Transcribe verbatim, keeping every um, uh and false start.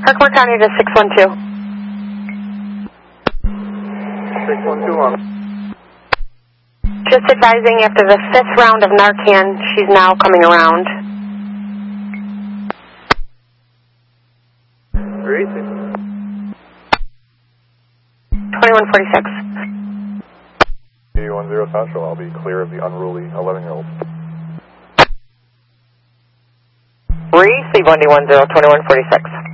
Herkimer County to six one two. six one two on. Just advising after the fifth round of Narcan, she's now coming around. Three. twenty-one forty-six. eight one zero Central, I'll be clear of the unruly eleven-year-old. Receive one D one zero, twenty-one forty-six.